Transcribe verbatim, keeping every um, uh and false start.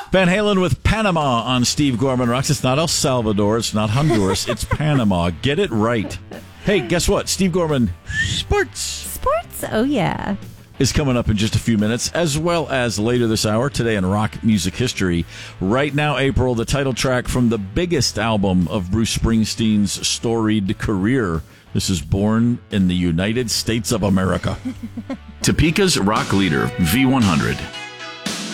Van Halen with Panama on Steve Gorman Rocks. It's not El Salvador. It's not Honduras. It's Panama. Get it right. Hey, guess what? Steve Gorman Sports. Sports? Oh, yeah. Is coming up in just a few minutes, as well as later this hour, today in rock music history. Right now, April, the title track from the biggest album of Bruce Springsteen's storied career. This is Born in the United States of America. Topeka's rock leader, V one hundred.